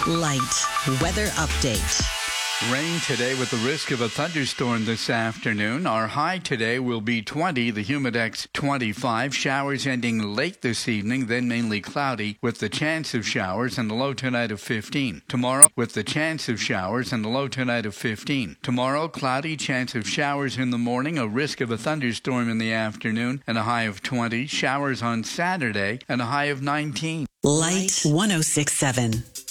Light weather update. Rain today with the risk of a thunderstorm this afternoon. Our high today will be 20, the Humidex 25. Showers ending late this evening, then mainly cloudy with the chance of showers and a low tonight of 15. Tomorrow with the chance of showers and a low tonight of 15. Tomorrow, cloudy, chance of showers in the morning, a risk of a thunderstorm in the afternoon and a high of 20. Showers on Saturday and a high of 19. Light 106.7.